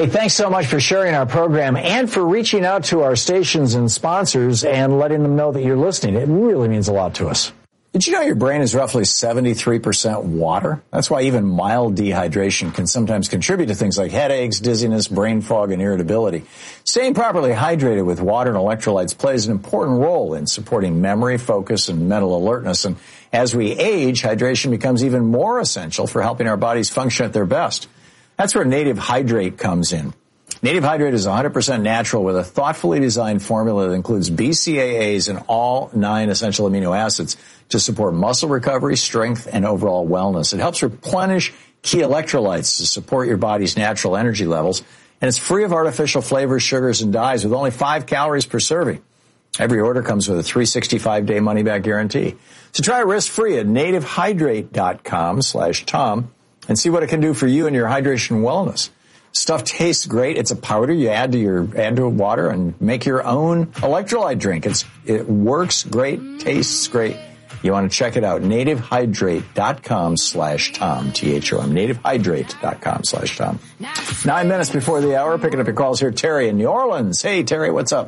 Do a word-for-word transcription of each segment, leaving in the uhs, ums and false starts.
Hey, thanks so much for sharing our program and for reaching out to our stations and sponsors and letting them know that you're listening. It really means a lot to us. Did you know your brain is roughly seventy-three percent water? That's why even mild dehydration can sometimes contribute to things like headaches, dizziness, brain fog, and irritability. Staying properly hydrated with water and electrolytes plays an important role in supporting memory, focus, and mental alertness. And as we age, hydration becomes even more essential for helping our bodies function at their best. That's where Native Hydrate comes in. Native Hydrate is one hundred percent natural with a thoughtfully designed formula that includes B C A As and all nine essential amino acids to support muscle recovery, strength, and overall wellness. It helps replenish key electrolytes to support your body's natural energy levels, and it's free of artificial flavors, sugars, and dyes with only five calories per serving. Every order comes with a three hundred sixty-five day money-back guarantee. So try it risk-free at nativehydrate.com slash Tom and see what it can do for you and your hydration and wellness. Stuff tastes great. It's a powder you add to your add to water and make your own electrolyte drink. It's it works great, tastes great. You want to check it out. nativehydrate.com slash Tom, T H O M. nativehydrate.com slash Tom. Nine minutes before the hour, picking up your calls here. Terry in New Orleans. Hey, Terry, what's up?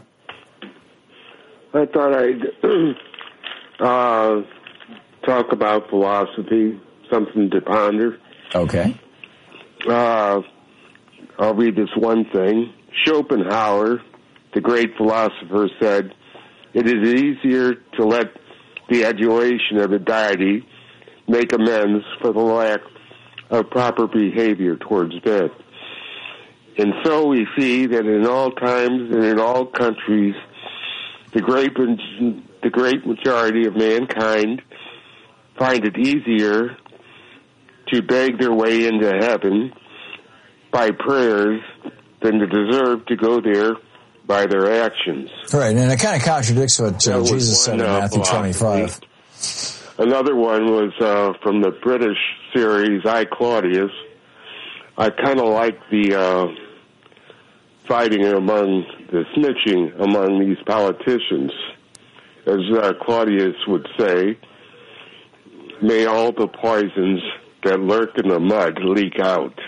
I thought I'd uh, talk about philosophy, something to ponder. Okay. Uh, I'll read this one thing. Schopenhauer, the great philosopher, said, "It is easier to let the adulation of a deity make amends for the lack of proper behavior towards death." And so we see that in all times and in all countries, the great, the great majority of mankind find it easier to beg their way into heaven by prayers than to deserve to go there by their actions. Right, and it kind of contradicts what uh, Jesus said in Matthew twenty-five. Another one was uh, from the British series, I, Claudius. I kind of like the uh, fighting among, the snitching among these politicians. As uh, Claudius would say, may all the poisons that lurk in the mud leak out.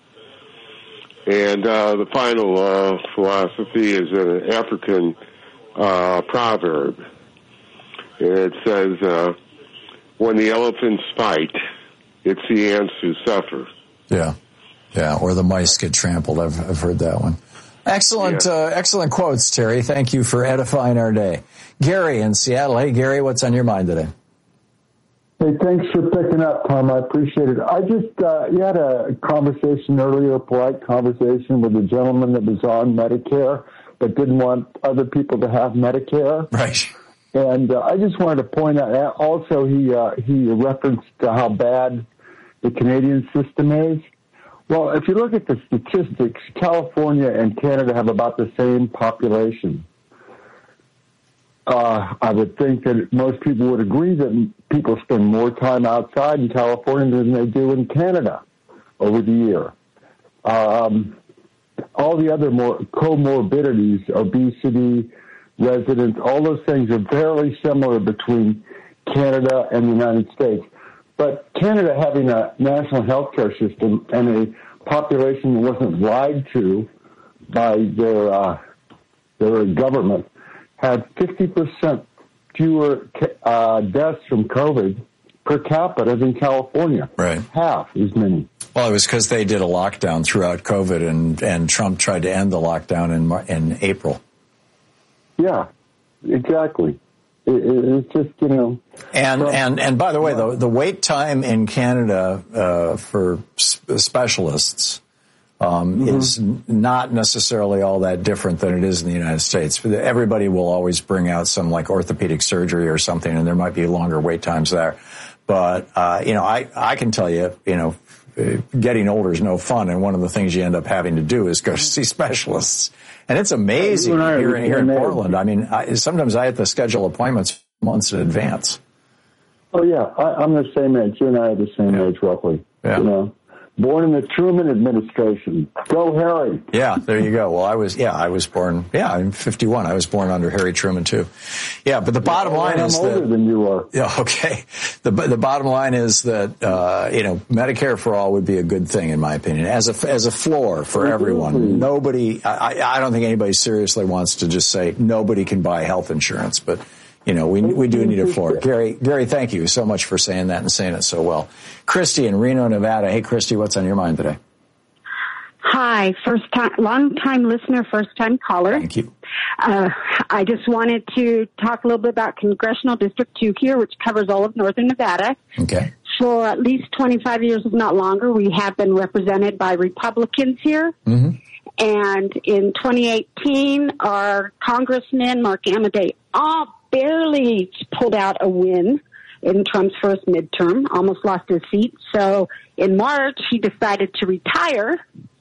And uh, the final uh, philosophy is an African uh, proverb. And it says, uh, when the elephants fight, it's the ants who suffer. Yeah, yeah, or the mice get trampled. I've, I've heard that one. Excellent, yeah. uh, excellent quotes, Terry. Thank you for edifying our day. Gary in Seattle. Hey, Gary, what's on your mind today? Hey, thanks for picking up, Tom. I appreciate it. I just, uh, you had a conversation earlier, a polite conversation with a gentleman that was on Medicare but didn't want other people to have Medicare. Right. And uh, I just wanted to point out, also he, uh, he referenced uh, how bad the Canadian system is. Well, if you look at the statistics, California and Canada have about the same population. Uh, I would think that most people would agree that people spend more time outside in California than they do in Canada over the year. Um, all the other more comorbidities, obesity, residents, all those things are fairly similar between Canada and the United States. But Canada, having a national health care system and a population that wasn't lied to by their uh, their government, had fifty percent fewer uh, deaths from COVID per capita than California. Right. Half as many. Well, it was because they did a lockdown throughout COVID, and, and Trump tried to end the lockdown in in April. Yeah, exactly. It, it, it's just, you know. And, from, and, and by the way, the, the wait time in Canada uh, for sp- specialists Um, mm-hmm. is not necessarily all that different than it is in the United States. Everybody will always bring out some like orthopedic surgery or something, and there might be longer wait times there. But, uh, you know, I, I can tell you, you know, getting older is no fun, and one of the things you end up having to do is go see specialists. And it's amazing here, here in Portland. I mean, I, sometimes I have to schedule appointments months in advance. Oh, yeah. I, I'm the same age. You and I are the same yeah. age, roughly. Yeah. You know? born in the Truman administration. Go Harry. Yeah, there you go. Well, I was, yeah, I was born, yeah, I'm fifty-one. I was born under Harry Truman, too. Yeah, but the bottom yeah, line I'm is older that, than you are. Yeah, okay. The the bottom line is that, uh, you know, Medicare for all would be a good thing, in my opinion, as a, as a floor for everyone. Nobody, I, I don't think anybody seriously wants to just say nobody can buy health insurance, but, you know, we we do need a floor. Gary, Gary, thank you so much for saying that and saying it so well. Christy in Reno, Nevada. Hey, Christy, what's on your mind today? Hi, first time, long time listener, first time caller. Thank you. Uh, I just wanted to talk a little bit about Congressional District two here, which covers all of Northern Nevada. Okay. For at least twenty-five years, if not longer, we have been represented by Republicans here. Mm-hmm. And in twenty eighteen, our Congressman, Mark Amodei, all barely pulled out a win in Trump's first midterm, almost lost his seat. So in March, he decided to retire.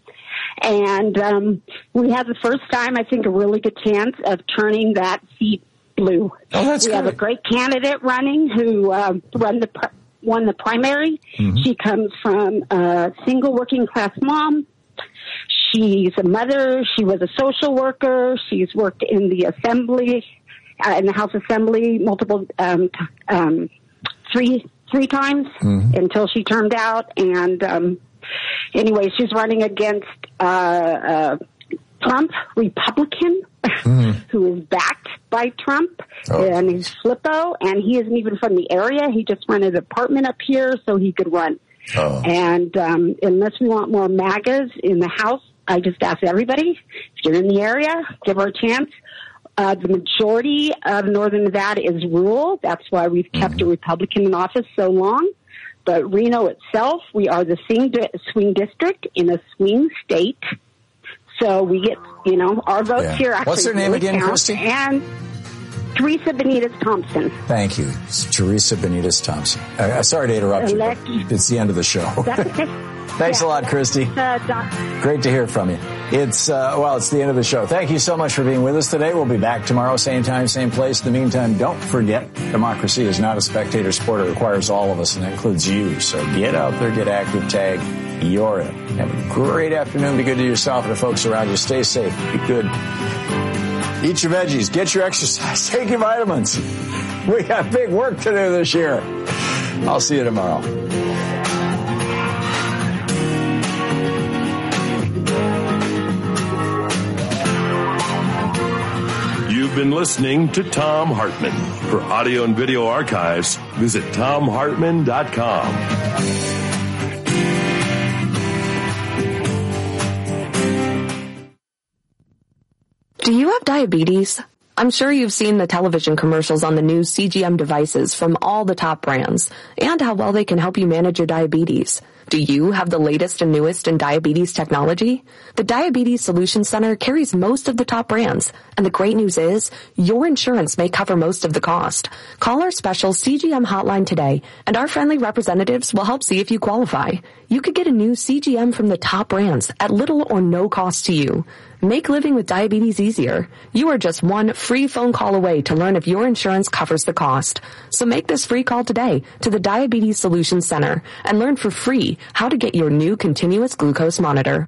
And um, we have the first time, I think, a really good chance of turning that seat blue. Oh, that's we great. have a great candidate running who uh, run the pr- won the primary. Mm-hmm. She comes from a single working class mom. She's a mother. She was a social worker. She's worked in the assembly, uh, in the House Assembly, multiple, um, um, three, three times mm-hmm. until she turned out. And, um, anyway, she's running against, uh, uh, Trump, Republican, mm-hmm. who is backed by Trump, oh. and he's Flippo, and he isn't even from the area. He just rented an apartment up here so he could run. Oh. And, um, unless we want more MAGAs in the House, I just ask everybody, if you're in the area, give her a chance. Uh, the majority of Northern Nevada is rural. That's why we've kept mm-hmm. a Republican in office so long. But Reno itself, we are the swing, di- swing district in a swing state. So we get, you know, our votes yeah. here actually. What's her name really again, count. Christy? And Teresa Benitez Thompson. Thank you. It's Teresa Benitez Thompson. Uh, sorry to interrupt Elect- you, but it's the end of the show. That's okay. Thanks yeah. a lot, Christy. Uh, doc- Great to hear from you. It's, uh, well, it's the end of the show. Thank you so much for being with us today. We'll be back tomorrow, same time, same place. In the meantime, don't forget, democracy is not a spectator sport. It requires all of us, and that includes you. So get out there, get active, tag. You're it. Have a great afternoon. Be good to yourself and the folks around you. Stay safe. Be good. Eat your veggies. Get your exercise. Take your vitamins. We got big work to do this year. I'll see you tomorrow. You've been listening to Thom Hartmann. For audio and video archives, visit thom hartmann dot com. Do you have diabetes? I'm sure you've seen the television commercials on the new C G M devices from all the top brands and how well they can help you manage your diabetes. Do you have the latest and newest in diabetes technology? The Diabetes Solutions Center carries most of the top brands, and the great news is your insurance may cover most of the cost. Call our special C G M hotline today, and our friendly representatives will help see if you qualify. You could get a new C G M from the top brands at little or no cost to you. Make living with diabetes easier. You are just one free phone call away to learn if your insurance covers the cost. So make this free call today to the Diabetes Solutions Center and learn for free how to get your new continuous glucose monitor.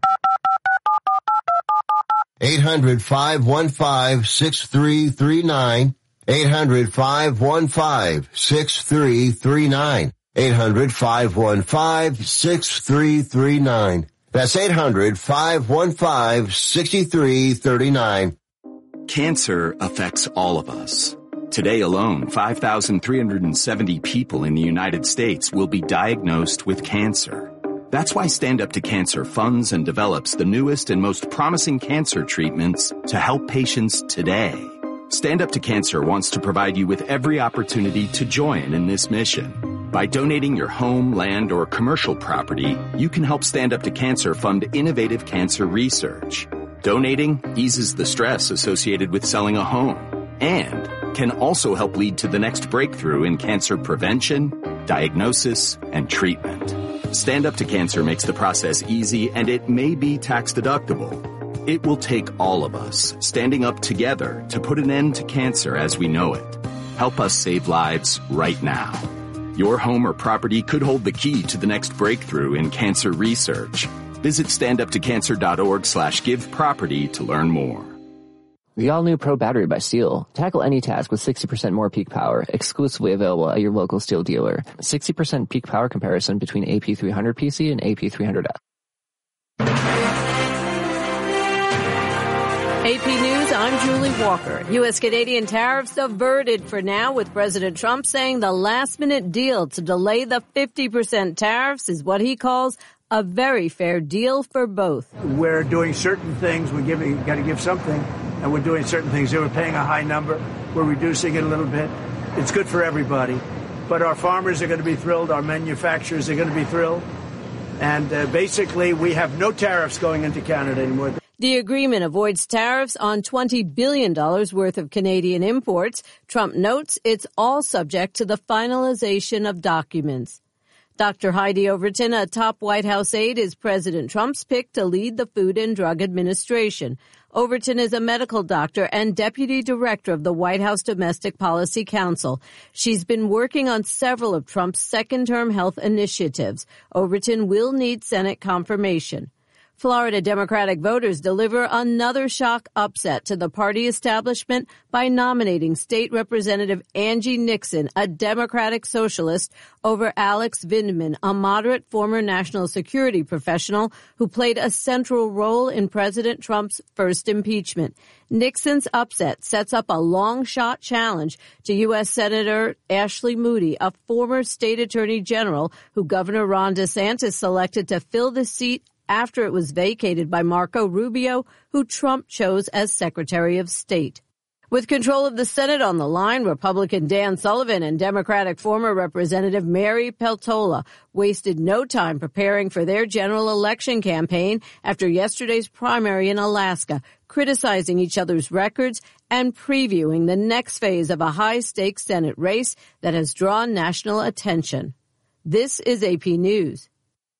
eight hundred, five one five, six three three nine. eight hundred, five one five, six three three nine. eight hundred, five one five, six three three nine. That's eight hundred, five one five, six three three nine. Cancer affects all of us. Today alone, five thousand three hundred seventy people in the United States will be diagnosed with cancer. That's why Stand Up to Cancer funds and develops the newest and most promising cancer treatments to help patients today. Stand Up to Cancer wants to provide you with every opportunity to join in this mission. By donating your home, land, or commercial property, you can help Stand Up to Cancer fund innovative cancer research. Donating eases the stress associated with selling a home and can also help lead to the next breakthrough in cancer prevention, diagnosis, and treatment. Stand Up to Cancer makes the process easy, and it may be tax deductible. It will take all of us standing up together to put an end to cancer as we know it. Help us save lives right now. Your home or property could hold the key to the next breakthrough in cancer research. Visit standuptocancer.org slash give property to learn more. The all-new Pro Battery by STIHL. Tackle any task with sixty percent more peak power. Exclusively available at your local STIHL dealer. sixty percent peak power comparison between A P three hundred P C and A P three hundred F. A P News, I'm Julie Walker. U S-Canadian tariffs averted for now, with President Trump saying the last-minute deal to delay the fifty percent tariffs is what he calls a very fair deal for both. We're doing certain things. We're giving, got to give something, and we're doing certain things. They were paying a high number. We're reducing it a little bit. It's good for everybody. But our farmers are going to be thrilled. Our manufacturers are going to be thrilled. And uh, basically, we have no tariffs going into Canada anymore. The agreement avoids tariffs on twenty billion dollars worth of Canadian imports. Trump notes it's all subject to the finalization of documents. Doctor Heidi Overton, a top White House aide, is President Trump's pick to lead the Food and Drug Administration. Overton is a medical doctor and deputy director of the White House Domestic Policy Council. She's been working on several of Trump's second-term health initiatives. Overton will need Senate confirmation. Florida Democratic voters deliver another shock upset to the party establishment by nominating State Representative Angie Nixon, a Democratic socialist, over Alex Vindman, a moderate former national security professional who played a central role in President Trump's first impeachment. Nixon's upset sets up a long-shot challenge to U S. Senator Ashley Moody, a former state attorney general who Governor Ron DeSantis selected to fill the seat after it was vacated by Marco Rubio, who Trump chose as Secretary of State. With control of the Senate on the line, Republican Dan Sullivan and Democratic former Representative Mary Peltola wasted no time preparing for their general election campaign after yesterday's primary in Alaska, criticizing each other's records and previewing the next phase of a high-stakes Senate race that has drawn national attention. This is A P News.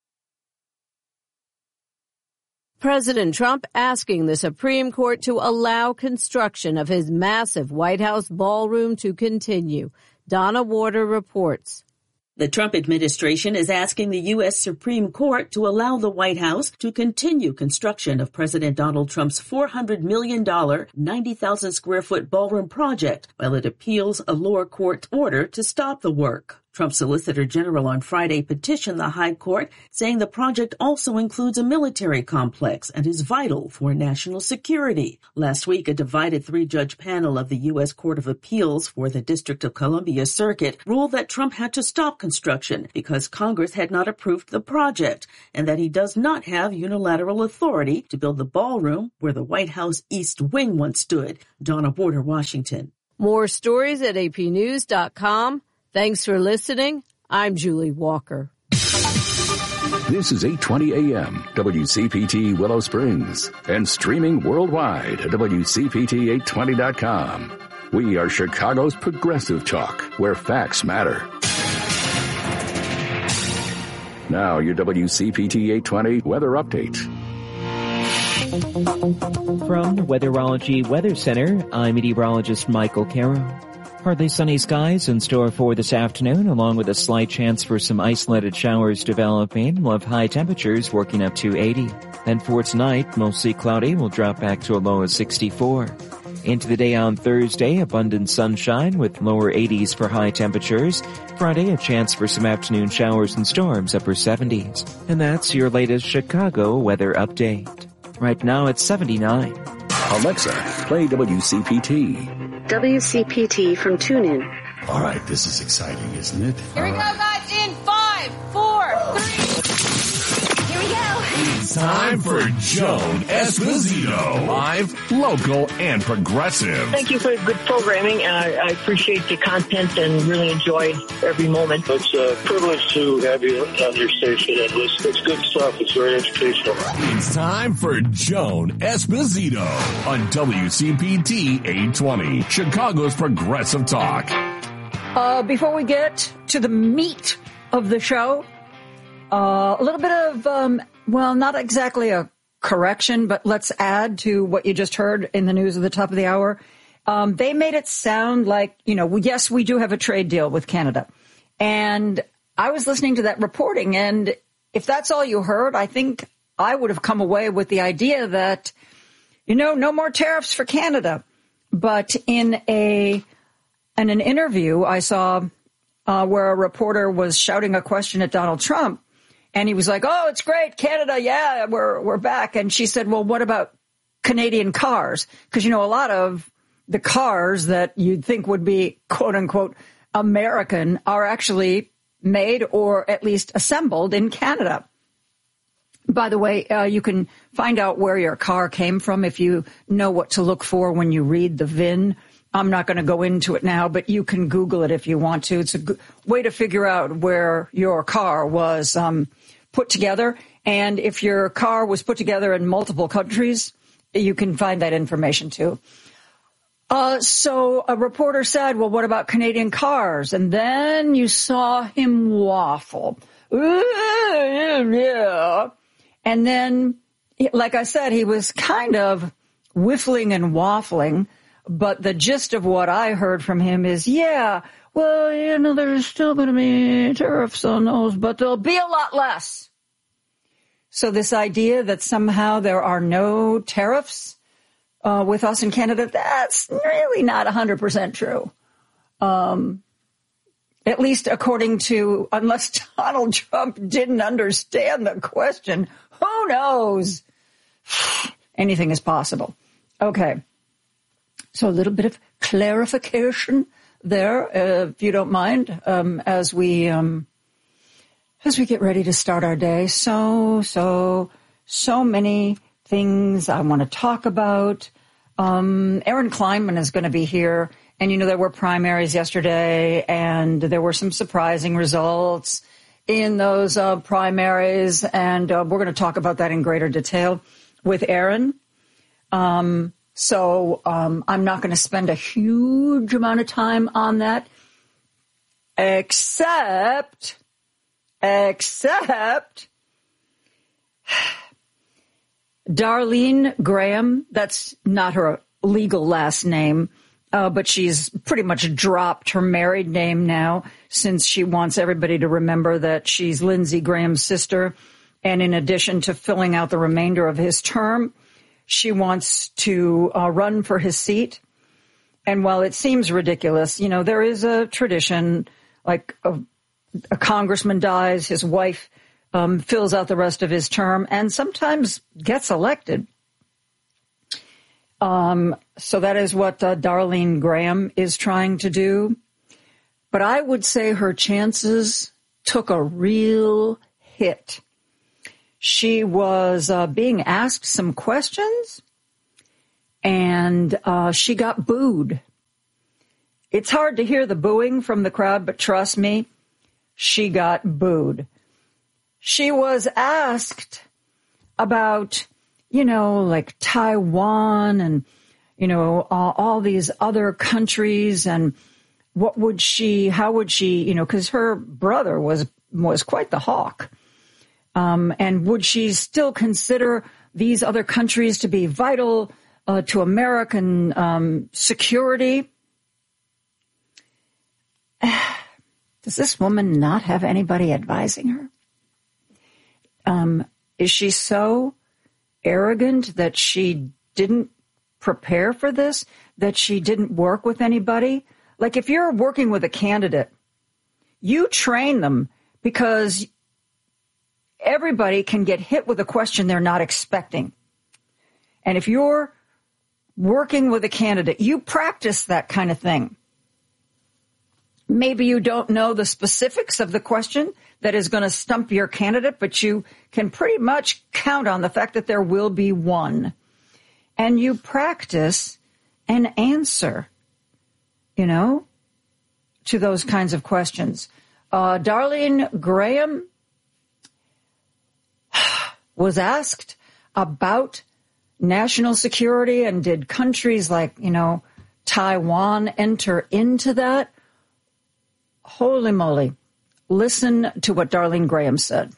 President Trump asking the Supreme Court to allow construction of his massive White House ballroom to continue. Donna Warder reports. The Trump administration is asking the U S. Supreme Court to allow the White House to continue construction of President Donald Trump's four hundred million dollars, ninety thousand square foot ballroom project while it appeals a lower court order to stop the work. Trump's Solicitor General on Friday petitioned the High Court, saying the project also includes a military complex and is vital for national security. Last week, a divided three-judge panel of the U S. Court of Appeals for the District of Columbia Circuit ruled that Trump had to stop construction because Congress had not approved the project and that he does not have unilateral authority to build the ballroom where the White House East Wing once stood. Donna Warder, Washington. More stories at A P news dot com. Thanks for listening. I'm Julie Walker. This is eight twenty A M, W C P T Willow Springs, and streaming worldwide at W C P T eight twenty dot com. We are Chicago's progressive talk, where facts matter. Now, your W C P T eight twenty weather update. From the Weatherology Weather Center, I'm meteorologist Michael Carroll. Partly sunny skies in store for this afternoon, along with a slight chance for some isolated showers developing. We'll have high temperatures working up to eighty. Then for tonight, mostly cloudy, will drop back to a low of sixty-four. Into the day on Thursday, abundant sunshine with lower eighties for high temperatures. Friday, a chance for some afternoon showers and storms, upper seventies. And that's your latest Chicago weather update. Right now it's seventy-nine. Alexa, play W C P T. W C P T from TuneIn. All right, this is exciting, isn't it? Here we go, guys, in five, four, three. Here we go. It's time for Joan Esposito. Live, local, and progressive. Thank you for the good programming. Uh, I appreciate the content and really enjoy every moment. It's a privilege to have you on your station and listen. It's good stuff. It's very educational. It's time for Joan Esposito on W C P T eight twenty, Chicago's progressive talk. Uh, before we get to the meat of the show, uh, a little bit of, um, well, not exactly a correction, but let's add to what you just heard in the news at the top of the hour. Um, they made it sound like, you know, yes, we do have a trade deal with Canada. And I was listening to that reporting, and if that's all you heard, I think I would have come away with the idea that, you know, no more tariffs for Canada. But in a in an interview I saw uh, where a reporter was shouting a question at Donald Trump, and he was like, "Oh, it's great, Canada, yeah, we're we're back." And she said, "Well, what about Canadian cars?" Because, you know, a lot of the cars that you'd think would be, quote unquote, American are actually made or at least assembled in Canada. By the way, uh, you can find out where your car came from if you know what to look for when you read the V I N. I'm not going to go into it now, but you can Google it if you want to. It's a good way to figure out where your car was um, put together. And if your car was put together in multiple countries, you can find that information too. Uh, so a reporter said, well, what about Canadian cars? And then you saw him waffle. Yeah. And then, like I said, he was kind of whiffling and waffling. But the gist of what I heard from him is, yeah, well, you know, there's still going to be tariffs on those, but there'll be a lot less. So this idea that somehow there are no tariffs uh, with us in Canada, that's really not one hundred percent true. Um, at least according to, unless Donald Trump didn't understand the question, who knows? Anything is possible. Okay. So a little bit of clarification there, uh, if you don't mind, um, as we um, as we get ready to start our day. So, so, so many things I want to talk about. Um, Aaron Kleinman is going to be here. And, you know, there were primaries yesterday, and there were some surprising results in those uh, primaries. And uh, we're going to talk about that in greater detail with Aaron. Um So um, I'm not going to spend a huge amount of time on that, except, except Darlene Graham. That's not her legal last name, uh, but she's pretty much dropped her married name now since she wants everybody to remember that she's Lindsey Graham's sister. And in addition to filling out the remainder of his term, she wants to uh, run for his seat. And while it seems ridiculous, you know, there is a tradition, like a, a congressman dies, his wife um, fills out the rest of his term and sometimes gets elected. Um, so that is what uh, Darlene Graham is trying to do. But I would say her chances took a real hit. She was uh, being asked some questions, and uh, she got booed. It's hard to hear the booing from the crowd, but trust me, she got booed. She was asked about, you know, like Taiwan and, you know, uh, all these other countries, and what would she, how would she, you know, because her brother was was quite the hawk. Um, and would she still consider these other countries to be vital uh, to American um, security? Does this woman not have anybody advising her? Um, is she so arrogant that she didn't prepare for this, that she didn't work with anybody? Like, if you're working with a candidate, you train them, because everybody can get hit with a question they're not expecting. And if you're working with a candidate, you practice that kind of thing. Maybe you don't know the specifics of the question that is going to stump your candidate, but you can pretty much count on the fact that there will be one. And you practice and answer, you know, to those kinds of questions. Uh, Darlene Graham was asked about national security, and did countries like, you know, Taiwan enter into that? Holy moly. Listen to what Darlene Graham said.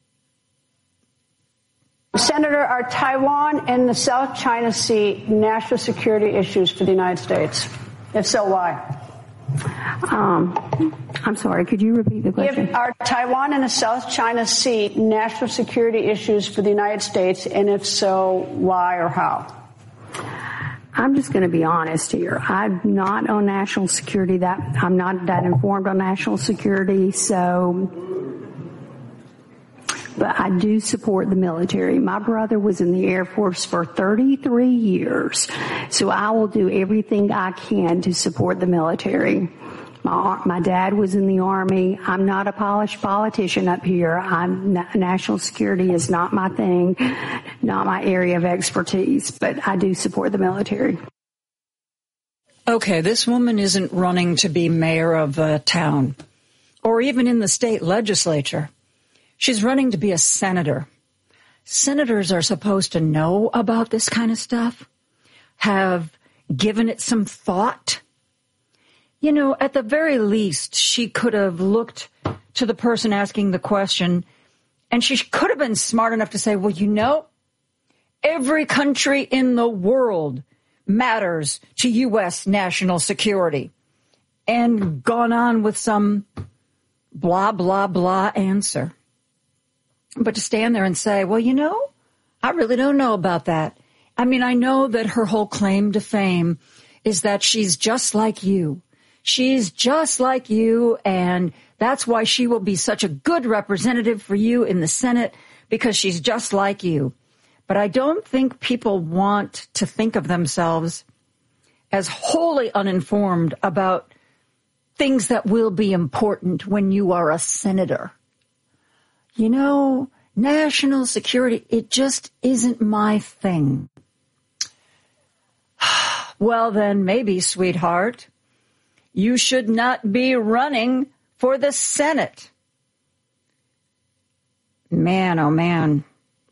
Senator, are Taiwan and the South China Sea national security issues for the United States? If so, why? Um, I'm sorry, could you repeat the question? If are Taiwan and the South China Sea national security issues for the United States, and if so, why or how? I'm just going to be honest here. I'm not on national security. That I'm not that informed on national security, so... But I do support the military. My brother was in the Air Force for thirty-three years, so I will do everything I can to support the military. My, my dad was in the Army. I'm not a polished politician up here. I'm, national security is not my thing, not my area of expertise, but I do support the military. Okay, this woman isn't running to be mayor of a town or even in the state legislature. She's running to be a senator. Senators are supposed to know about this kind of stuff, have given it some thought. You know, at the very least, she could have looked to the person asking the question, and she could have been smart enough to say, well, you know, every country in the world matters to U S national security, and gone on with some blah, blah, blah answer. But to stand there and say, well, you know, I really don't know about that. I mean, I know that her whole claim to fame is that she's just like you. She's just like you, and that's why she will be such a good representative for you in the Senate, because she's just like you. But I don't think people want to think of themselves as wholly uninformed about things that will be important when you are a senator. You know, national security, it just isn't my thing. Well, then maybe, sweetheart, you should not be running for the Senate. Man, oh man.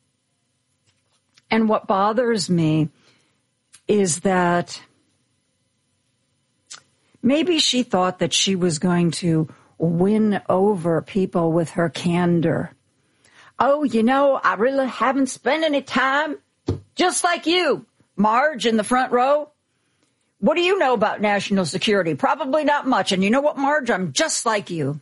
And what bothers me is that maybe she thought that she was going to win over people with her candor. Oh, you know, I really haven't spent any time, just like you, Marge in the front row. What do you know about national security? Probably not much. And you know what, Marge? I'm just like you.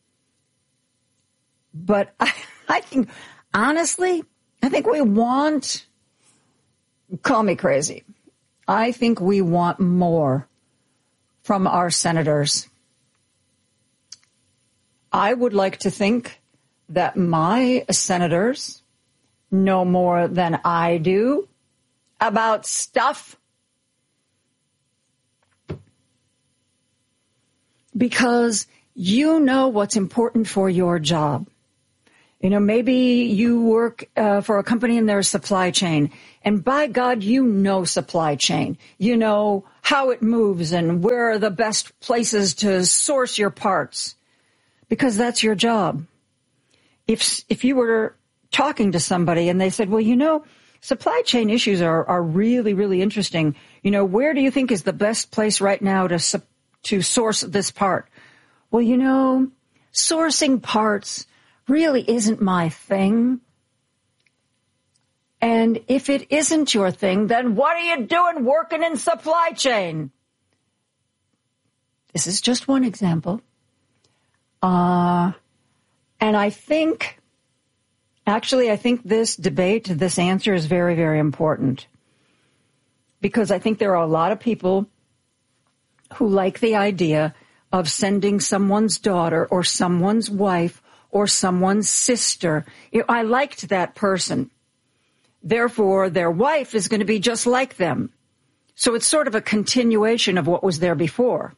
But I, I think, honestly, I think we want, call me crazy, I think we want more from our senators. I would like to think that my senators know more than I do about stuff, because you know what's important for your job. You know, maybe you work uh, for a company in their supply chain, and by God, you know supply chain. You know how it moves and where are the best places to source your parts, because that's your job. If if you were talking to somebody and they said, well, you know, supply chain issues are, are really, really interesting. You know, where do you think is the best place right now to to source this part? Well, you know, sourcing parts really isn't my thing. And if it isn't your thing, then what are you doing working in supply chain? This is just one example. Uh, and I think, actually, I think this debate, this answer is very, very important. Because I think there are a lot of people who like the idea of sending someone's daughter or someone's wife or someone's sister. You know, I liked that person. Therefore, their wife is going to be just like them. So it's sort of a continuation of what was there before.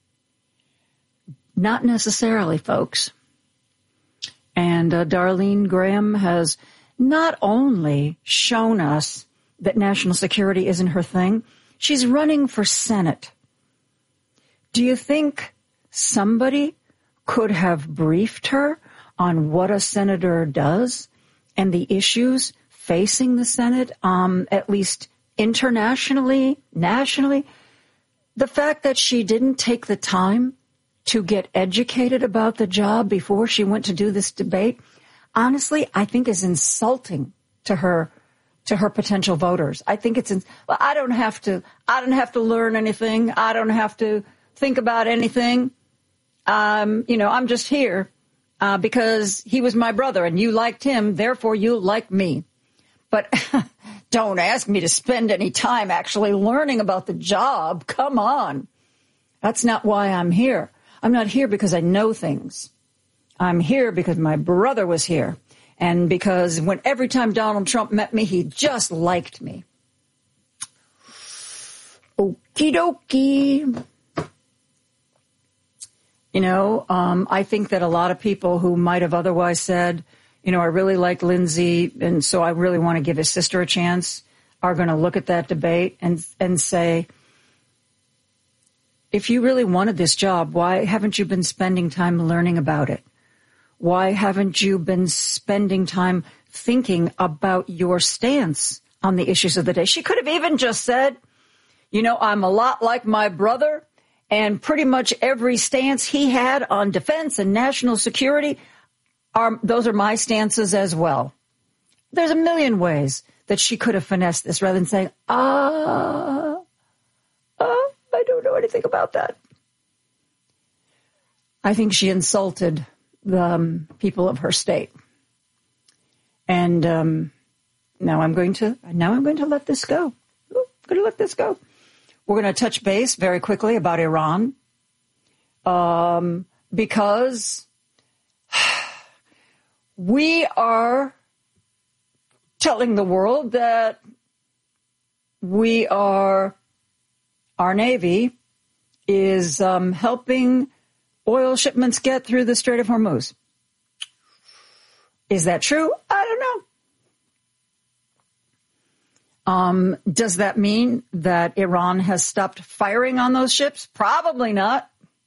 Not necessarily, folks. And uh, Darlene Graham has not only shown us that national security isn't her thing, she's running for Senate. Do you think somebody could have briefed her on what a senator does and the issues facing the Senate, um, at least internationally, nationally? The fact that she didn't take the time to get educated about the job before she went to do this debate, honestly, I think is insulting to her, to her potential voters. I think it's, in, well, I don't have to, I don't have to learn anything. I don't have to think about anything. Um, you know, I'm just here uh, because he was my brother and you liked him. Therefore, you like me. But don't ask me to spend any time actually learning about the job. Come on. That's not why I'm here. I'm not here because I know things. I'm here because my brother was here. And because when every time Donald Trump met me, he just liked me. Okie dokie. You know, um, I think that a lot of people who might have otherwise said, you know, I really like Lindsey, and so I really want to give his sister a chance, are going to look at that debate and and say, if you really wanted this job, why haven't you been spending time learning about it? Why haven't you been spending time thinking about your stance on the issues of the day? She could have even just said, you know, I'm a lot like my brother, and pretty much every stance he had on defense and national security, are those are my stances as well. There's a million ways that she could have finessed this rather than saying, ah, ah, I don't know anything about that. I think she insulted the um, people of her state. And um, now I'm going to now I'm going to let this go. Ooh, I'm going to let this go. We're going to touch base very quickly about Iran, um, because we are telling the world that we are, our Navy is um, helping oil shipments get through the Strait of Hormuz. Is that true? I don't know. Um, does that mean that Iran has stopped firing on those ships? Probably not.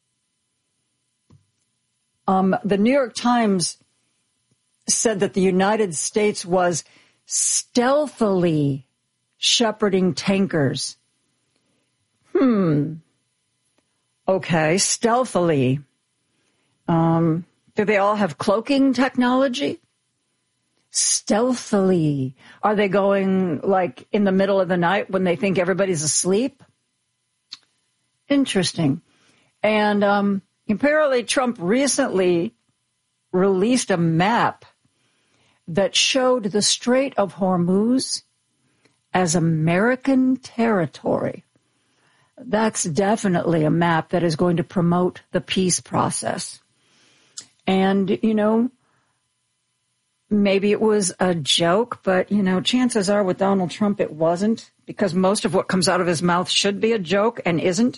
Um, the New York Times said that the United States was stealthily shepherding tankers. Hmm. Okay, stealthily. Um, do they all have cloaking technology? Stealthily. Are they going like in the middle of the night when they think everybody's asleep? Interesting. And um, apparently Trump recently released a map that showed the Strait of Hormuz as American territory. That's definitely a map that is going to promote the peace process. And, you know, maybe it was a joke, but, you know, chances are with Donald Trump it wasn't, because most of what comes out of his mouth should be a joke and isn't.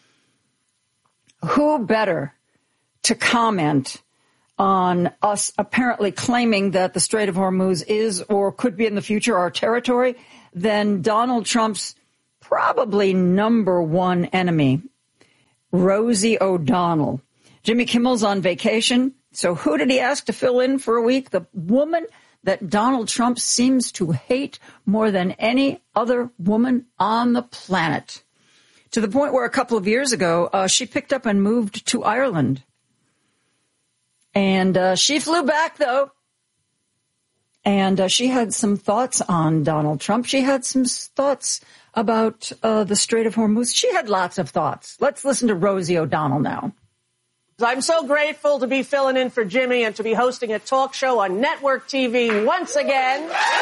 Who better to comment on us apparently claiming that the Strait of Hormuz is or could be in the future our territory than Donald Trump's probably number one enemy, Rosie O'Donnell. Jimmy Kimmel's on vacation, so who did he ask to fill in for a week? The woman that Donald Trump seems to hate more than any other woman on the planet. To the point where a couple of years ago, uh, she picked up and moved to Ireland. And uh, she flew back, though. And uh, she had some thoughts on Donald Trump. She had some thoughts about uh, the Strait of Hormuz. She had lots of thoughts. Let's listen to Rosie O'Donnell now. I'm so grateful to be filling in for Jimmy and to be hosting a talk show on network T V once again.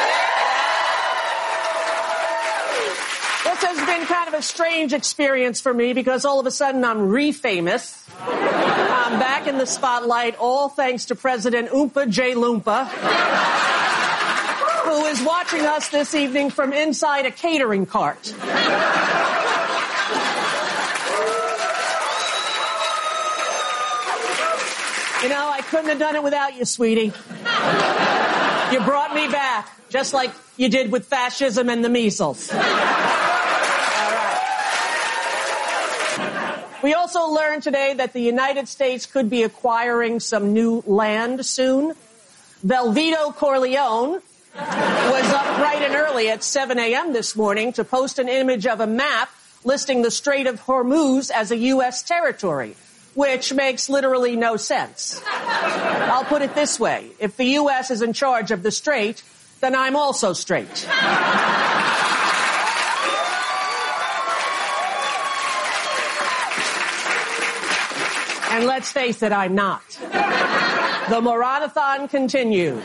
This has been kind of a strange experience for me because all of a sudden I'm re-famous. I'm back in the spotlight, all thanks to President Oompa J. Loompa, who is watching us this evening from inside a catering cart. You know, I couldn't have done it without you, sweetie. You brought me back, just like you did with fascism and the measles. All right. We also learned today that the United States could be acquiring some new land soon. Velveto Corleone was up bright and early at seven a.m. this morning to post an image of a map listing the Strait of Hormuz as a U S territory, which makes literally no sense. I'll put it this way. If the U S is in charge of the strait, then I'm also straight. And let's face it, I'm not. The Moranathon continues.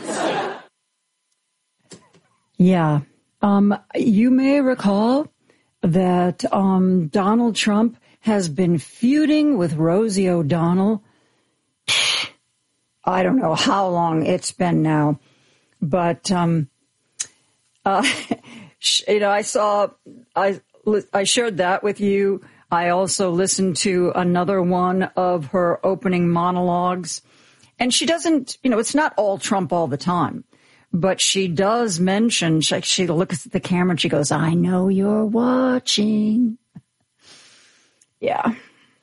Yeah. Um, you may recall that um, Donald Trump has been feuding with Rosie O'Donnell. I don't know how long it's been now, but um, uh, you know, I saw, I I shared that with you. I also listened to another one of her opening monologues, and she doesn't, you know, it's not all Trump all the time, but she does mention, she, she looks at the camera and she goes, "I know you're watching." Yeah.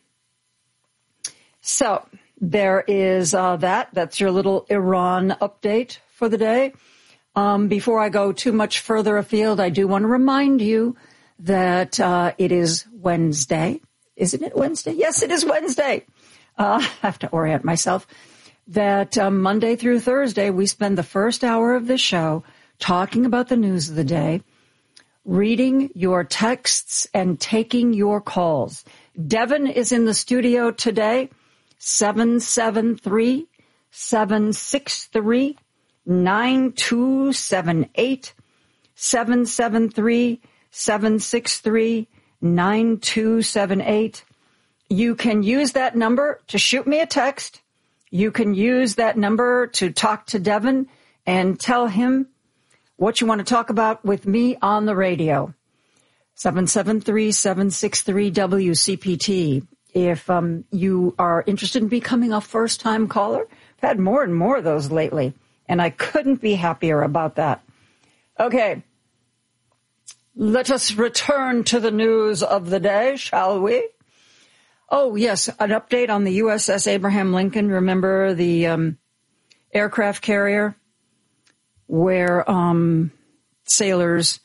So there is uh, that. That's your little Iran update for the day. Um, before I go too much further afield, I do want to remind you that uh, it is Wednesday. Isn't it Wednesday? Yes, it is Wednesday. Uh, I have to orient myself. That um, Monday through Thursday, we spend the first hour of the show talking about the news of the day, reading your texts and taking your calls. Devin is in the studio today, seven seven three, seven six three, nine two seven eight, seven seven three, seven six three, nine two seven eight. You can use that number to shoot me a text. You can use that number to talk to Devin and tell him what you want to talk about with me on the radio. seven seven three, seven six three, W C P T. If um, you are interested in becoming a first-time caller, I've had more and more of those lately, and I couldn't be happier about that. Okay, let us return to the news of the day, shall we? Oh, yes, an update on the U S S Abraham Lincoln. Remember the um, aircraft carrier where um, sailors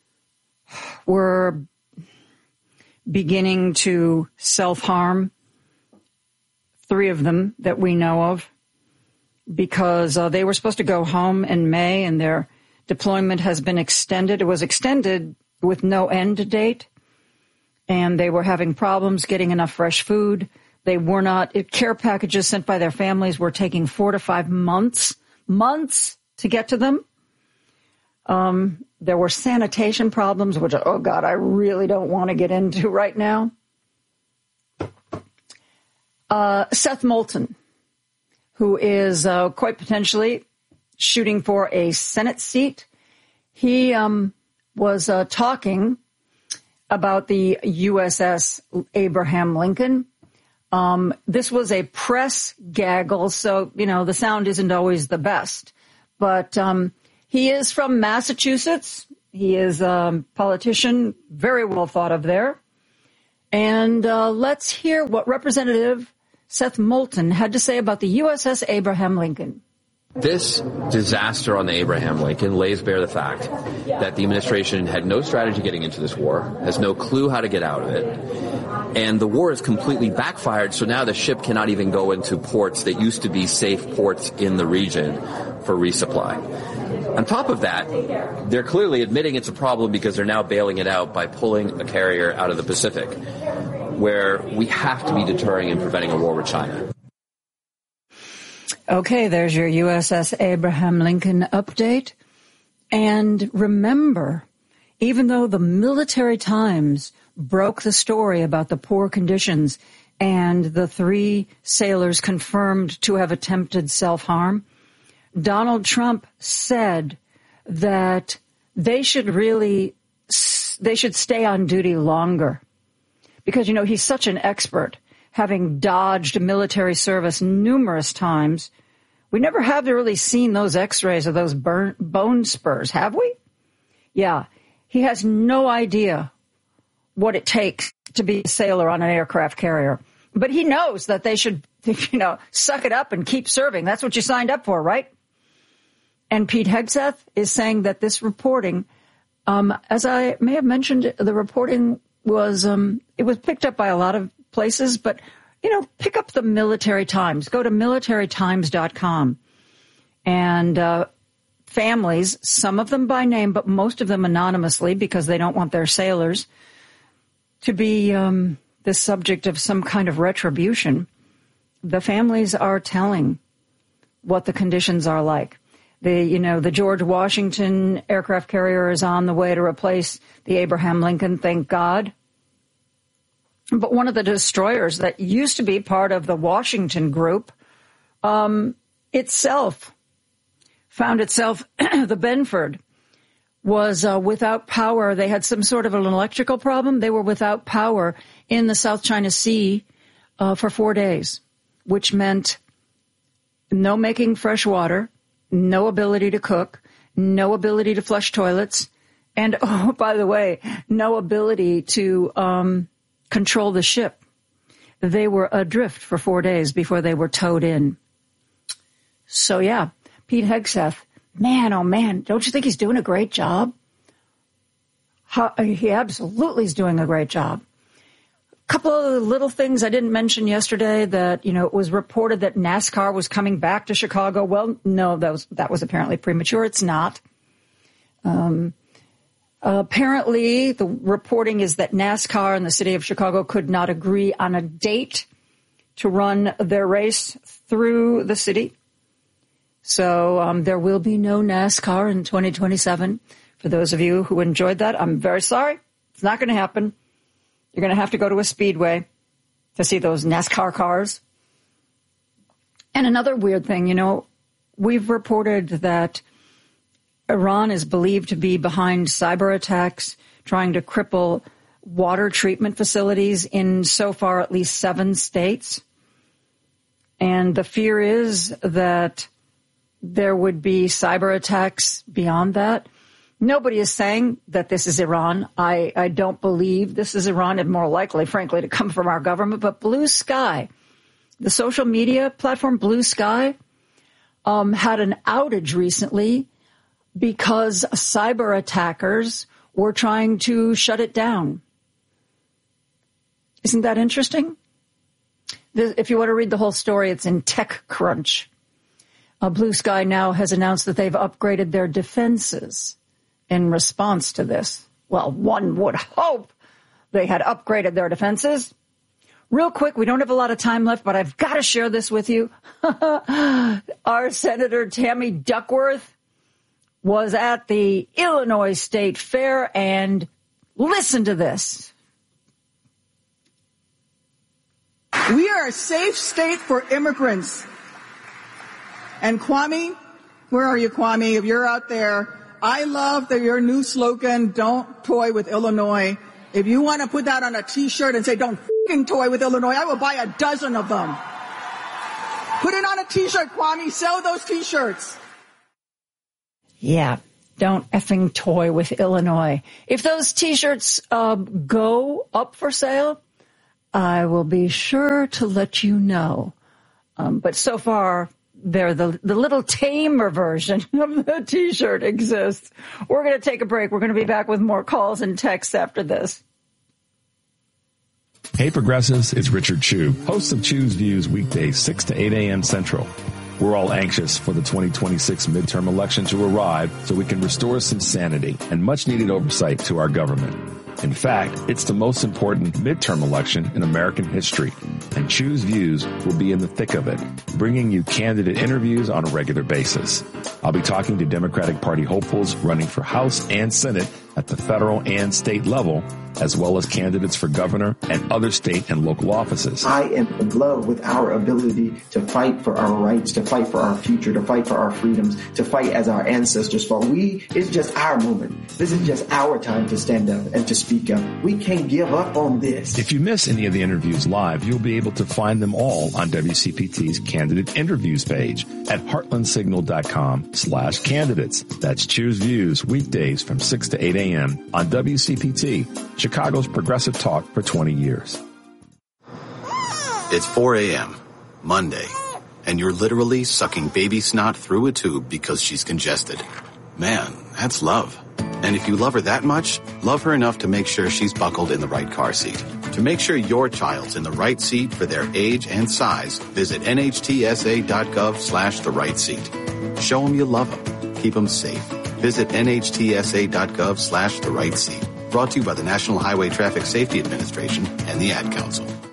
were beginning to self-harm, three of them that we know of, because uh, they were supposed to go home in May and their deployment has been extended. It was extended with no end date, and they were having problems getting enough fresh food. They were not, care packages sent by their families were taking four to five months, months to get to them. Um, there were sanitation problems, which, oh, God, I really don't want to get into right now. Uh, Seth Moulton, who is uh, quite potentially shooting for a Senate seat, he um, was uh, talking about the U S S Abraham Lincoln. Um, this was a press gaggle, so, you know, the sound isn't always the best. But um he is from Massachusetts. He is a politician, very well thought of there. And uh, let's hear what Representative Seth Moulton had to say about the U S S Abraham Lincoln. This disaster on the Abraham Lincoln lays bare the fact that the administration had no strategy getting into this war, has no clue how to get out of it, and the war has completely backfired, so now the ship cannot even go into ports that used to be safe ports in the region for resupply. On top of that, they're clearly admitting it's a problem because they're now bailing it out by pulling a carrier out of the Pacific, where we have to be deterring and preventing a war with China. Okay, there's your U S S Abraham Lincoln update. And remember, even though the Military Times broke the story about the poor conditions and the three sailors confirmed to have attempted self-harm, Donald Trump said that they should really, they should stay on duty longer. Because, you know, he's such an expert, having dodged military service numerous times. We never have really seen those x-rays of those burn, bone spurs, have we? Yeah. He has no idea what it takes to be a sailor on an aircraft carrier. But he knows that they should, you know, suck it up and keep serving. That's what you signed up for, right? And Pete Hegseth is saying that this reporting, um, as I may have mentioned, the reporting was, um, it was picked up by a lot of places, but you know, pick up the Military Times. Go to military times dot com. And uh, families, some of them by name, but most of them anonymously because they don't want their sailors to be um, the subject of some kind of retribution. the families are telling what the conditions are like. The, you know, the George Washington aircraft carrier is on the way to replace the Abraham Lincoln, thank God. But one of the destroyers that used to be part of the Washington group um, itself found itself, the Benford, was uh, without power. They had some sort of an electrical problem. They were without power in the South China Sea uh, for four days, which meant no making fresh water, no ability to cook, no ability to flush toilets, and, oh, by the way, no ability to um, control the ship. They were adrift for four days before they were towed in. So, yeah, Pete Hegseth, man, oh, man, don't you think he's doing a great job? How, he absolutely is doing a great job. A couple of little things I didn't mention yesterday that, you know, it was reported that NASCAR was coming back to Chicago. Well, no, that was, that was apparently premature. It's not. Um, uh, apparently, the reporting is that NASCAR and the city of Chicago could not agree on a date to run their race through the city. So um, there will be no NASCAR in twenty twenty-seven. For those of you who enjoyed that, I'm very sorry. It's not going to happen. You're going to have to go to a speedway to see those NASCAR cars. And another weird thing, you know, we've reported that Iran is believed to be behind cyber attacks, trying to cripple water treatment facilities in so far at least seven states. And the fear is that there would be cyber attacks beyond that. Nobody is saying that this is Iran. I, I don't believe this is Iran, and more likely, frankly, to come from our government. But Blue Sky, the social media platform Blue Sky, um, had an outage recently because cyber attackers were trying to shut it down. Isn't that interesting? If you want to read the whole story, it's in TechCrunch. Uh, Blue Sky now has announced that they've upgraded their defenses in response to this. Well, one would hope they had upgraded their defenses. Real quick, we don't have a lot of time left, but I've got to share this with you. Our Senator Tammy Duckworth was at the Illinois State Fair, and listen to this. We are a safe state for immigrants. And Kwame, where are you, Kwame? If you're out there, I love that your new slogan, don't toy with Illinois. If you want to put that on a T-shirt and say, don't f***ing toy with Illinois, I will buy a dozen of them. Put it on a T-shirt, Kwame. Sell those T-shirts. Yeah, don't effing toy with Illinois. If those T-shirts uh, go up for sale, I will be sure to let you know. Um, but so far, they're the, the little tamer version of the T-shirt exists. We're going to take a break. We're going to be back with more calls and texts after this. Hey, Progressives, it's Richard Chu, host of Chu's Views weekdays six to eight a.m. Central. We're all anxious for the twenty twenty-six midterm election to arrive so we can restore some sanity and much-needed oversight to our government. In fact, it's the most important midterm election in American history, and Chu's Views will be in the thick of it, bringing you candidate interviews on a regular basis. I'll be talking to Democratic Party hopefuls running for House and Senate at the federal and state level, as well as candidates for governor and other state and local offices. I am in love with our ability to fight for our rights, to fight for our future, to fight for our freedoms, to fight as our ancestors fought. We, it's just our moment. This is just our time to stand up and to speak up. We can't give up on this. If you miss any of the interviews live, you'll be able to find them all on W C P T's candidate interviews page at heartlandsignal.com slash candidates. That's Choose Views weekdays from six to eight a.m. on W C P T, Chicago's progressive talk for twenty years. It's four a.m., Monday, and you're literally sucking baby snot through a tube because she's congested. Man, that's love. And if you love her that much, love her enough to make sure she's buckled in the right car seat. To make sure your child's in the right seat for their age and size, visit nhtsa.gov slash the right seat. Show them you love them. Keep them safe. Visit nhtsa.gov slash the right seat. Brought to you by the National Highway Traffic Safety Administration and the Ad Council.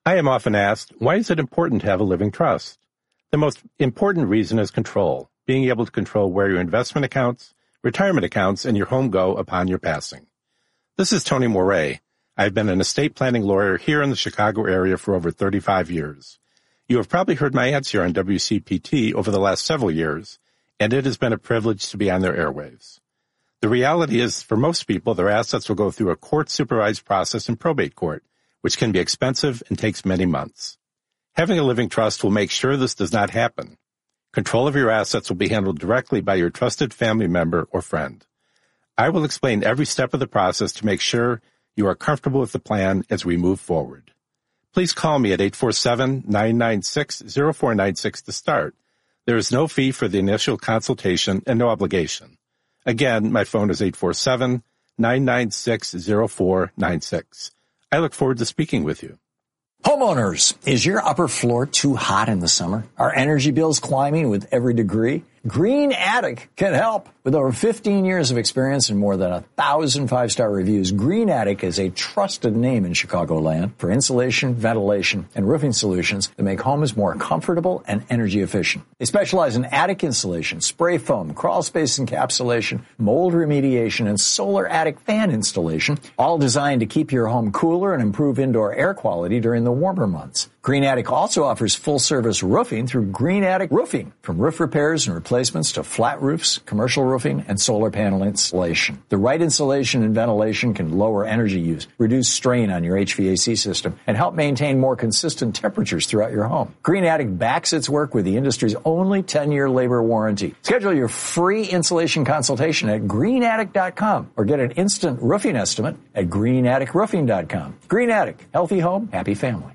I am often asked, why is it important to have a living trust? The most important reason is control, being able to control where your investment accounts, retirement accounts, and your home go upon your passing. This is Tony Moret. I've been an estate planning lawyer here in the Chicago area for over thirty-five years. You have probably heard my ads here on W C P T over the last several years, and it has been a privilege to be on their airwaves. The reality is, for most people, their assets will go through a court-supervised process in probate court, which can be expensive and takes many months. Having a living trust will make sure this does not happen. Control of your assets will be handled directly by your trusted family member or friend. I will explain every step of the process to make sure you are comfortable with the plan as we move forward. Please call me at eight four seven, nine nine six, zero four nine six to start. There is no fee for the initial consultation and no obligation. Again, my phone is eight four seven, nine nine six, zero four nine six. I look forward to speaking with you. Homeowners, is your upper floor too hot in the summer? Are energy bills climbing with every degree? Green Attic can help. With over fifteen years of experience and more than a thousand five-star reviews, Green Attic is a trusted name in Chicagoland for insulation, ventilation, and roofing solutions that make homes more comfortable and energy efficient. They specialize in attic insulation, spray foam, crawl space encapsulation, mold remediation, and solar attic fan installation, all designed to keep your home cooler and improve indoor air quality during the warmer months. Green Attic also offers full-service roofing through Green Attic Roofing, from roof repairs and replacements to flat roofs, commercial roofing, and solar panel installation. The right insulation and ventilation can lower energy use, reduce strain on your H V A C system, and help maintain more consistent temperatures throughout your home. Green Attic backs its work with the industry's only ten-year labor warranty. Schedule your free insulation consultation at green attic dot com or get an instant roofing estimate at green attic roofing dot com. Green Attic, healthy home, happy family.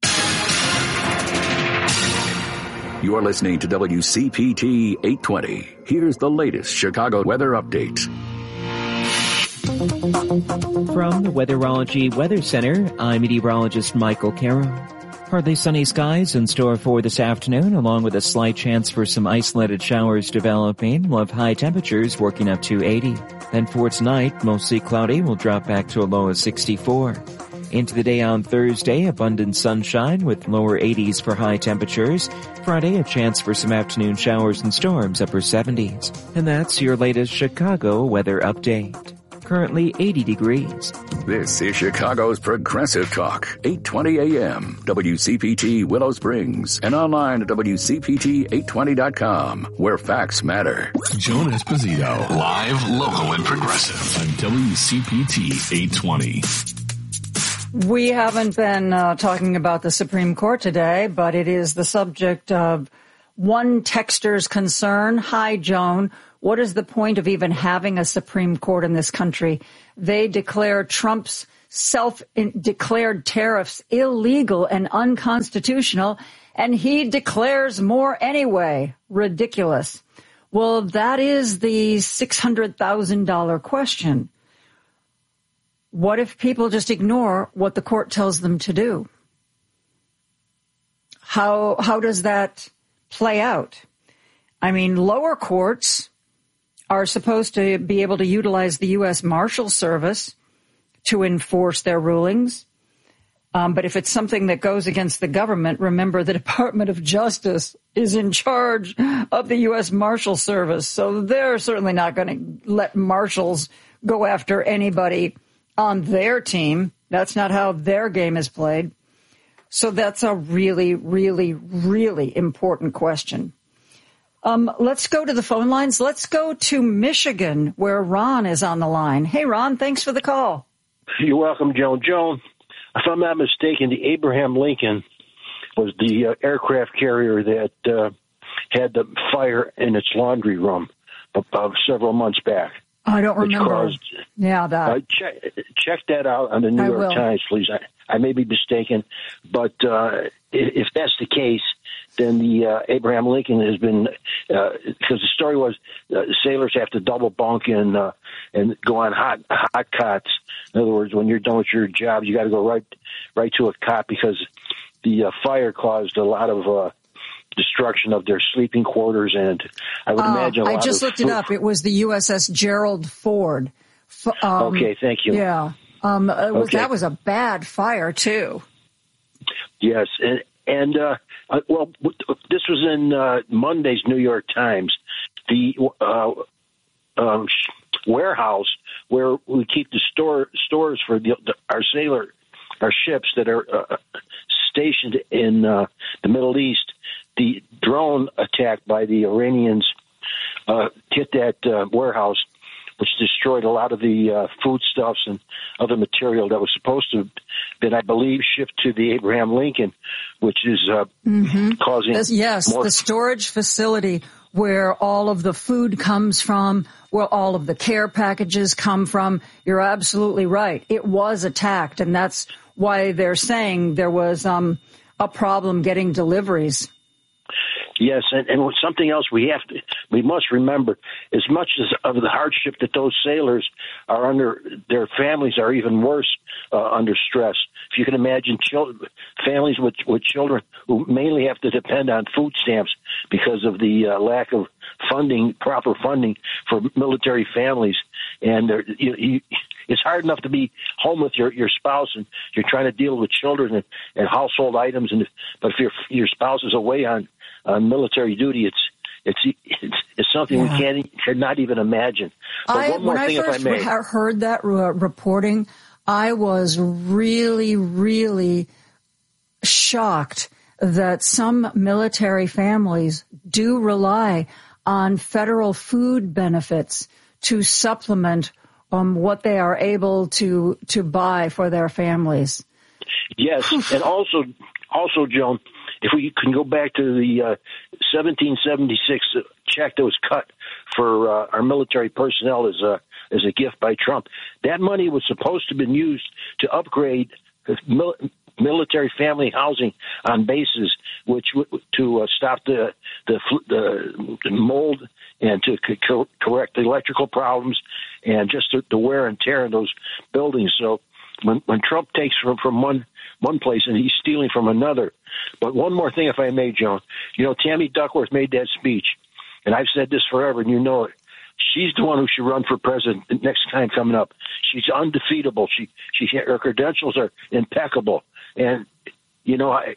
You're listening to W C P T eight twenty. Here's the latest Chicago weather update. From the Weatherology Weather Center, I'm meteorologist Michael Caro. Partly sunny skies in store for this afternoon, along with a slight chance for some isolated showers developing. We'll have high temperatures working up to eighty. Then for tonight, mostly cloudy, will drop back to a low of sixty-four. Into the day on Thursday, abundant sunshine with lower eighties for high temperatures. Friday, a chance for some afternoon showers and storms, upper seventies. And that's your latest Chicago weather update. Currently eighty degrees. This is Chicago's Progressive Talk, eight twenty A M, W C P T Willow Springs, and online at W C P T eight twenty dot com, where facts matter. Joan Esposito, live, local, and progressive on W C P T eight twenty. We haven't been uh, talking about the Supreme Court today, but it is the subject of one texter's concern. Hi, Joan. What is the point of even having a Supreme Court in this country? They declare Trump's self-declared tariffs illegal and unconstitutional, and he declares more anyway. Ridiculous. Well, that is the six hundred thousand dollars question. What if people just ignore what the court tells them to do? How how does that play out? I mean, lower courts are supposed to be able to utilize the U S Marshal Service to enforce their rulings. Um, but if it's something that goes against the government, remember the Department of Justice is in charge of the U S Marshal Service. So they're certainly not going to let marshals go after anybody on their team. That's not how their game is played. So that's a really, really, really important question. Um, let's go to the phone lines. Let's go to Michigan, where Ron is on the line. Hey, Ron, thanks for the call. You're welcome, Joan. Joan, if I'm not mistaken, the Abraham Lincoln was the uh, aircraft carrier that uh, had the fire in its laundry room about several months back. I don't remember. Caused, yeah, that. Uh, check, check that out on the New I York will. Times, please. I, I may be mistaken, but uh, if, if that's the case, then the uh, Abraham Lincoln has been, uh, because the story was uh, sailors have to double bunk and uh, and go on hot hot cots. In other words, when you're done with your job, you got to go right right to a cot because the uh, fire caused a lot of uh, destruction of their sleeping quarters, and I would uh, imagine a lot I just of looked it up. It was the U S S Gerald Ford. F- um, okay, thank you. Yeah, um, it was, okay. that was a bad fire too. Yes, and, and uh, uh, well, this was in uh, Monday's New York Times. The uh, um, warehouse where we keep the store stores for the, the, our sailor, our ships that are uh, stationed in uh, the Middle East. The drone attack by the Iranians uh, hit that uh, warehouse, which destroyed a lot of the uh, foodstuffs and other material that was supposed to have been, I believe, shipped to the Abraham Lincoln, which is uh, mm-hmm. causing this, yes, more- the storage facility where all of the food comes from, where all of the care packages come from. You're absolutely right. It was attacked, and that's why they're saying there was um, a problem getting deliveries. Yes, and, and something else we have to, we must remember, as much as of the hardship that those sailors are under, their families are even worse uh, under stress. If you can imagine children, families with, with children who mainly have to depend on food stamps because of the uh, lack of funding, proper funding for military families. And you, you, it's hard enough to be home with your, your spouse and you're trying to deal with children and, and household items. And if, but if your your spouse is away on, on military duty, it's it's it's, it's something yeah. we can't cannot even imagine. But I, one more when thing, I first if I may. heard that uh, reporting, I was really, really shocked that some military families do rely on federal food benefits to supplement um, what they are able to to buy for their families. Yes, and also, also, Joan, if we can go back to the uh, seventeen seventy-six check that was cut for uh, our military personnel as a as a gift by Trump, that money was supposed to have been used to upgrade mil- military family housing on bases, which to uh, stop the the, the the mold and to co- correct the electrical problems and just the, the wear and tear in those buildings. So when when Trump takes from from one one place and he's stealing from another. But one more thing, if I may, Joan, you know, Tammy Duckworth made that speech, and I've said this forever, and you know it. She's the one who should run for president next time coming up. She's undefeatable. She, she, her credentials are impeccable. And, you know, I,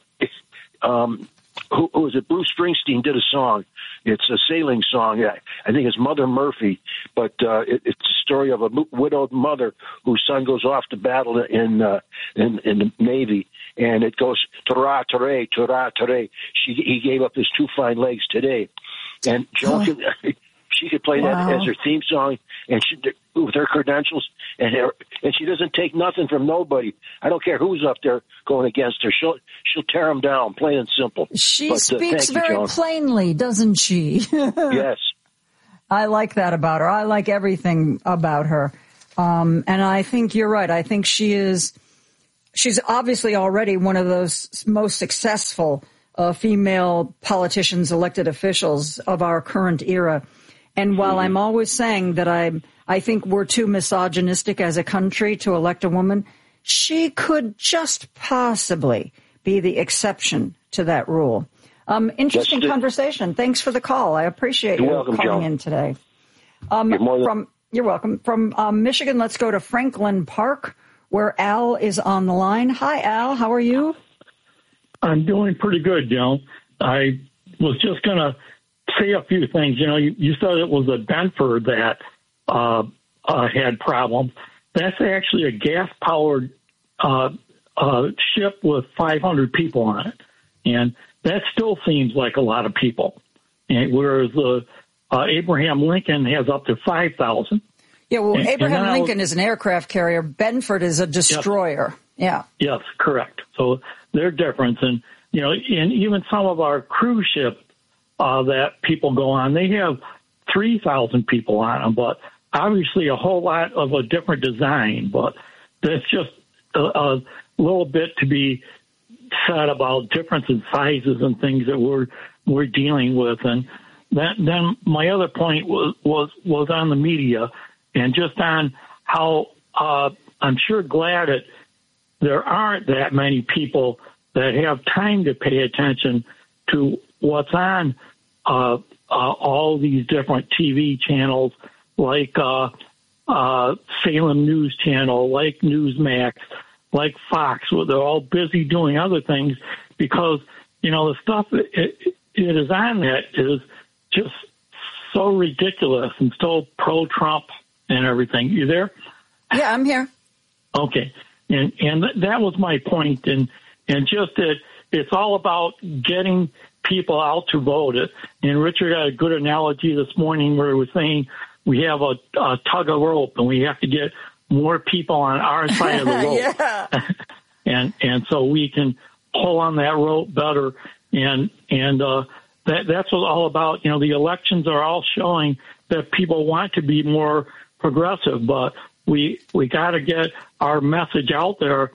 um, who, who was it? Bruce Springsteen did a song. It's a sailing song. I, I think it's Mother Murphy, but uh, it, it's a story of a widowed mother whose son goes off to battle in uh, in, in the Navy, and it goes tara tare tara tare. She he gave up his two fine legs today, and Joan. Oh. She could play wow. that as her theme song, and she, with her credentials, and her, and she doesn't take nothing from nobody. I don't care who's up there going against her. She'll she'll tear them down, plain and simple. She but, speaks uh, very you, plainly, doesn't she? Yes. I like that about her. I like everything about her, um, and I think you're right. I think she is. She's obviously already one of those most successful uh, female politicians, elected officials of our current era. And while I'm always saying that I I think we're too misogynistic as a country to elect a woman, she could just possibly be the exception to that rule. Um, interesting the, conversation. Thanks for the call. I appreciate you welcome, calling Joan. in today. Um, you're, more than- from, you're welcome. From um, Michigan, let's go to Franklin Park, where Al is on the line. Hi, Al. How are you? I'm doing pretty good, Joan. I was just going to say a few things. You know, you, you said it was a Benford that uh, uh, had problems. That's actually a gas-powered uh, uh, ship with five hundred people on it, and that still seems like a lot of people. And whereas the uh, uh, Abraham Lincoln has up to five thousand. Yeah, well, and, Abraham and Lincoln was, is an aircraft carrier. Benford is a destroyer. Yes, yeah. Yes, correct. So they're different, and you know, and even some of our cruise ships. Uh, that people go on. They have three thousand people on them, but obviously a whole lot of a different design. But that's just a, a little bit to be said about difference in sizes and things that we're we're dealing with. And that, then my other point was, was, was on the media and just on how uh, I'm sure glad that there aren't that many people that have time to pay attention to what's on uh, uh, all these different T V channels like uh, uh, Salem News Channel, like Newsmax, like Fox, where they're all busy doing other things because, you know, the stuff that it, it is on that is just so ridiculous and so pro-Trump and everything. You there? Yeah, I'm here. Okay. And and that was my point. And, and just that it's all about getting people out to vote. And Richard had a good analogy this morning where he was saying we have a, a tug of rope and we have to get more people on our side of the rope. Yeah. and and so we can pull on that rope better. And and uh, that that's what it's all about. You know, the elections are all showing that people want to be more progressive, but we we got to get our message out there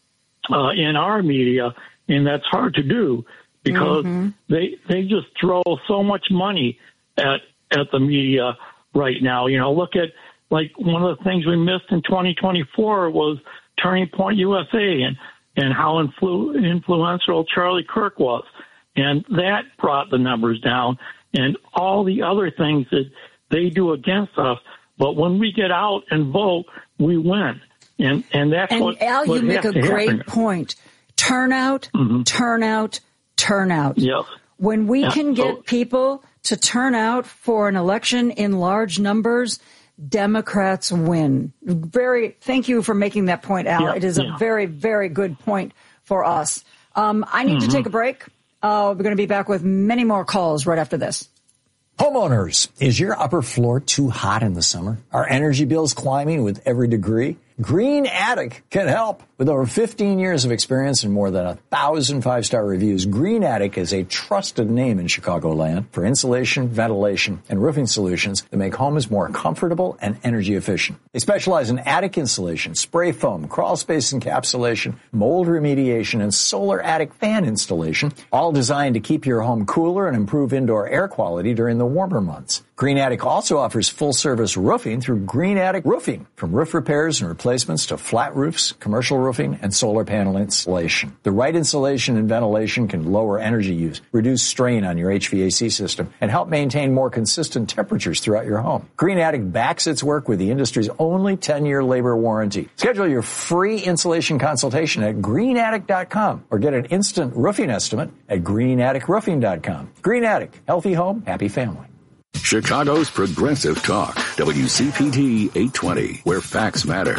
uh, in our media, and that's hard to do because mm-hmm. they they just throw so much money at at the media right now. You know, look at like one of the things we missed in twenty twenty-four was Turning Point U S A and and how influ- influential Charlie Kirk was, and that brought the numbers down, and all the other things that they do against us. But when we get out and vote, we win. And and that's and what Al, what you make a great happen. point. Turnout, mm-hmm. turnout, turnout. Yes. When we yeah. can get so, people to turn out for an election in large numbers, Democrats win. Very. Thank you for making that point, Al. Yeah, it is yeah. a very, very good point for us. Um, I need mm-hmm. to take a break. Uh, we're going to be back with many more calls right after this. Homeowners, is your upper floor too hot in the summer? Are energy bills climbing with every degree? Green Attic can help. With over fifteen years of experience and more than a thousand five-star reviews, Green Attic is a trusted name in Chicagoland for insulation, ventilation, and roofing solutions that make homes more comfortable and energy efficient. They specialize in attic insulation, spray foam, crawl space encapsulation, mold remediation, and solar attic fan installation, all designed to keep your home cooler and improve indoor air quality during the warmer months. Green Attic also offers full-service roofing through Green Attic Roofing, from roof repairs and replacements to flat roofs, commercial roofing, and solar panel installation. The right insulation and ventilation can lower energy use, reduce strain on your H V A C system, and help maintain more consistent temperatures throughout your home. Green Attic backs its work with the industry's only ten-year labor warranty. Schedule your free insulation consultation at green attic dot com or get an instant roofing estimate at green attic roofing dot com. Green Attic, healthy home, happy family. Chicago's Progressive Talk, W C P T eight twenty, where facts matter.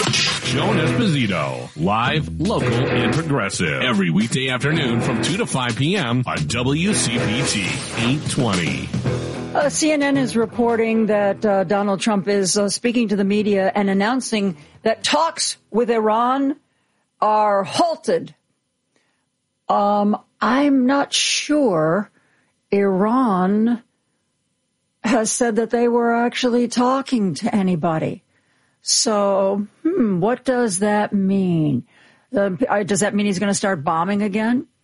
Joan Esposito, live, local, and progressive. Every weekday afternoon from two to five p.m. on W C P T eight twenty. Uh, C N N is reporting that uh, Donald Trump is uh, speaking to the media and announcing that talks with Iran are halted. Um, I'm not sure Iran has said that they were actually talking to anybody. So, hmm, what does that mean? Uh, does that mean he's going to start bombing again?